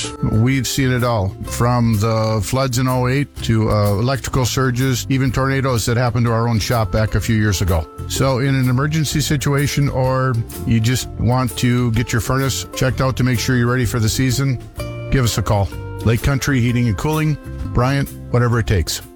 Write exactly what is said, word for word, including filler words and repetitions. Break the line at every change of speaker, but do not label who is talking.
storms. We've seen it all, from the floods in oh eight to uh, electrical surges, even tornadoes that happened to our own shop back a few years ago. So in an emergency situation, or you just want to get your furnace checked out to make sure you're ready for the season, give us a call. Lake Country Heating and Cooling, Bryant, whatever it takes.